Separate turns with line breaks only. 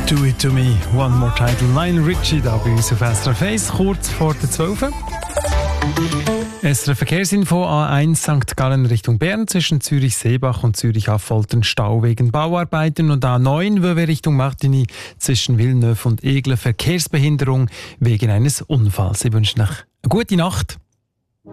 Do it to me, one more time. Lionel Richie da bei uns auf SRF 1, kurz vor der 12. SRF Verkehrsinfo A1 St. Gallen Richtung Bern zwischen Zürich-Seebach und Zürich-Affoltern Stau wegen Bauarbeiten und A9 Vevey Richtung Martigny zwischen Villeneuve und Aigle Verkehrsbehinderung wegen eines Unfalls. Ich wünsche euch eine gute Nacht.